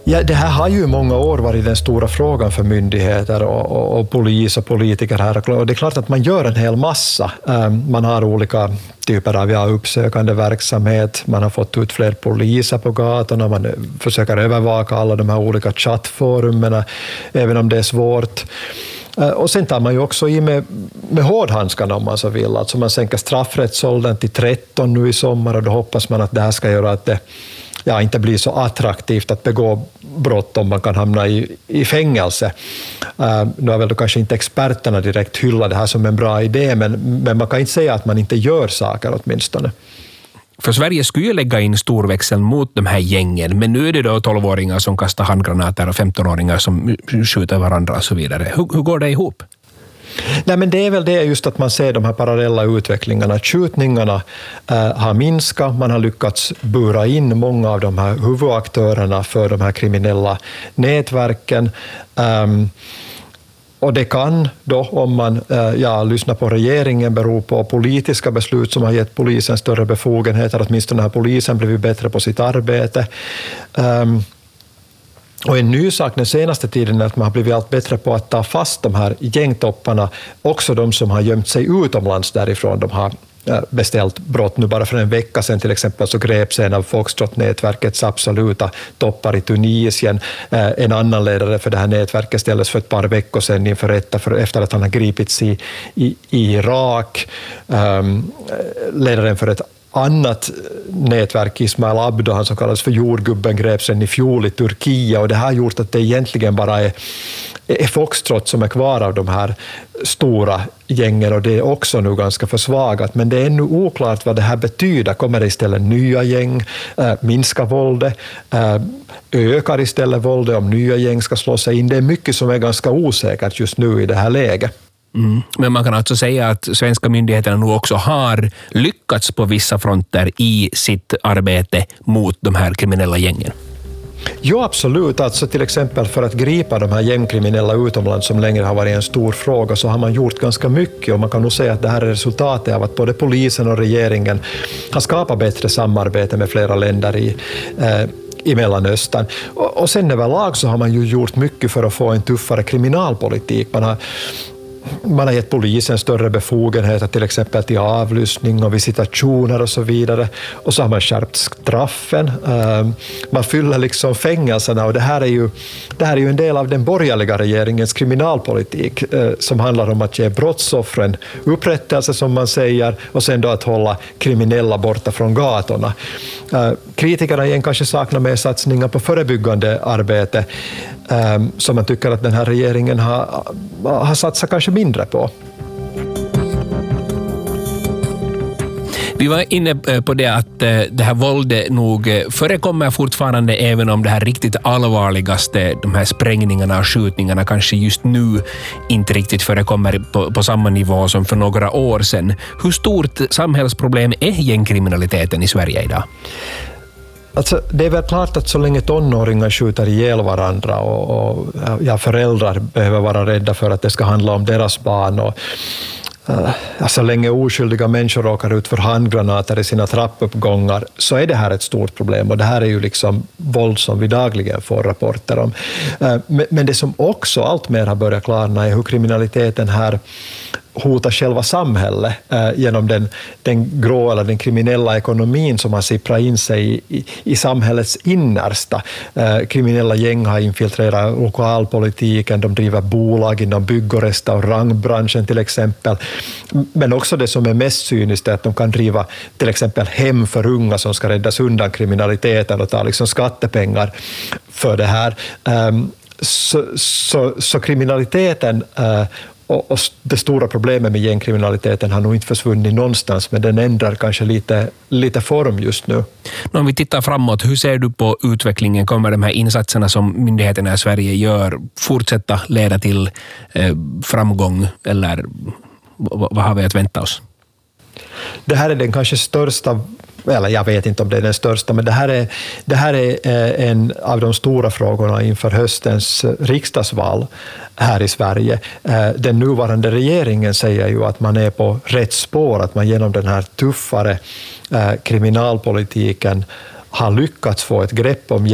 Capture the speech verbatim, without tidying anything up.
Ja, det här har ju i många år varit den stora frågan för myndigheter och, och, och polis och politiker här. Och det är klart att man gör en hel massa. Man har olika typer av ja, uppsökande verksamhet, man har fått ut fler poliser på gatorna, man försöker övervaka alla de här olika chattforumen, även om det är svårt. Och sen tar man ju också i med, med hårdhandskarna om man så vill. Alltså man sänker straffrättsåldern till tretton nu i sommar och då hoppas man att det här ska göra att det ja, inte blir så attraktivt att begå brott om man kan hamna i, i fängelse. Uh, nu har väl då kanske inte experterna direkt hyllat det här som en bra idé, men, men man kan inte säga att man inte gör saker åtminstone. För Sverige skulle ju lägga in storväxeln mot de här gängen, men nu är det då tolvåringar som kastar handgranater och femtonåringar som skjuter varandra och så vidare. Hur, hur går det ihop? Nej, men det är väl det just att man ser de här parallella utvecklingarna. Skjutningarna eh, har minskat, man har lyckats bura in många av de här huvudaktörerna för de här kriminella nätverken. Um, Och det kan då, om man ja, lyssnar på regeringen, bero på politiska beslut som har gett polisen större befogenheter, åtminstone har polisen blivit bättre på sitt arbete. Um, och en ny sak den senaste tiden är att man har blivit allt bättre på att ta fast de här gängtopparna, också de som har gömt sig utomlands därifrån. De har beställt brott. Nu bara för en vecka sedan till exempel så greps en av Foxtrot-nätverkets absoluta toppar i Tunisien. En annan ledare för det här nätverket ställdes för ett par veckor sedan inför rätta för, efter att han har gripits i, i, i Irak. Um, ledaren för ett annat nätverk, Ismail Abdo, han som kallas för jordgubben, greps sedan i fjol i Turkiet, och det har gjort att det egentligen bara är, är Foxtrot som är kvar av de här stora gängen, och det är också nu ganska försvagat, men det är ännu oklart vad det här betyder. Kommer det istället nya gäng, äh, minska våldet, äh, ökar istället våldet om nya gäng ska slå sig in? Det är mycket som är ganska osäkert just nu i det här läget. Mm. Men man kan alltså säga att svenska myndigheterna nu också har lyckats på vissa fronter i sitt arbete mot de här kriminella gängen. Jo, absolut. Alltså till exempel för att gripa de här gängkriminella utomlands som längre har varit en stor fråga, så har man gjort ganska mycket, och man kan nog säga att det här är resultatet av att både polisen och regeringen har skapat bättre samarbete med flera länder i eh, i Mellanöstern. Och, och sen överlag så har man ju gjort mycket för att få en tuffare kriminalpolitik. Man har Man har gett polisen större befogenheter, till exempel till avlyssning och visitationer och så vidare. Och så har man skärpt straffen. Man fyller liksom fängelserna, och det här är ju, det här är ju en del av den borgerliga regeringens kriminalpolitik som handlar om att ge brottsoffren upprättelse, som man säger, och sen då att hålla kriminella borta från gatorna. Kritikerna igen kanske saknar mer satsningar på förebyggande arbete, som man tycker att den här regeringen har, har satsat kanske mindre på. Vi var inne på det att det här våldet nog förekommer fortfarande, även om det här riktigt allvarligaste, de här sprängningarna och skjutningarna kanske just nu inte riktigt förekommer på, på samma nivå som för några år sedan. Hur stort samhällsproblem är gängkriminaliteten i Sverige idag? Alltså, det är väl klart att så länge tonåringar skjuter ihjäl varandra och, och ja, föräldrar behöver vara rädda för att det ska handla om deras barn, och uh, så länge oskyldiga människor råkar ut för handgranater i sina trappuppgångar, så är det här ett stort problem, och det här är ju liksom våld som vi dagligen får rapporter om. Uh, men, men det som också allt mer har börjat klarna är hur kriminaliteten här hotar själva samhället eh, genom den, den grå eller den kriminella ekonomin som har sipprat in sig i, i, i samhällets innersta. Eh, kriminella gäng har infiltrerat lokalpolitiken, de driver bolag inom bygg- och restaurangbranschen till exempel. Men också det som är mest cyniskt är att de kan driva till exempel hem för unga som ska räddas undan kriminaliteten och ta liksom skattepengar för det här. Eh, så, så, så kriminaliteten eh, Och, och det stora problemet med gängkriminaliteten har nog inte försvunnit någonstans, men den ändrar kanske lite, lite form just nu. Om vi tittar framåt, hur ser du på utvecklingen? Kommer de här insatserna som myndigheterna i Sverige gör fortsätta leda till eh, framgång, eller vad har vi att vänta oss? Det här är den kanske största, eller jag vet inte om det är den största, men det här är, det här är en av de stora frågorna inför höstens riksdagsval här i Sverige. Den nuvarande regeringen säger ju att man är på rätt spår, att man genom den här tuffare kriminalpolitiken har lyckats få ett grepp om